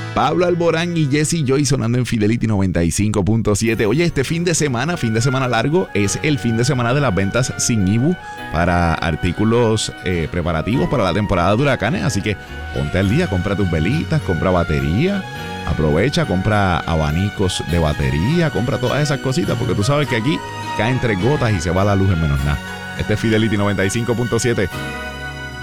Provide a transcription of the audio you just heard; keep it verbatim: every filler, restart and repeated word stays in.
Pablo Alborán y Jesse Joy sonando en Fidelity noventa y cinco punto siete. Oye, este fin de semana, fin de semana largo, es el fin de semana de las ventas sin I B U para artículos eh, preparativos para la temporada de huracanes. Así que ponte al día, compra tus velitas, compra batería, aprovecha, compra abanicos de batería, compra todas esas cositas, porque tú sabes que aquí caen tres gotas y se va la luz en menos nada. Este es Fidelity noventa y cinco punto siete.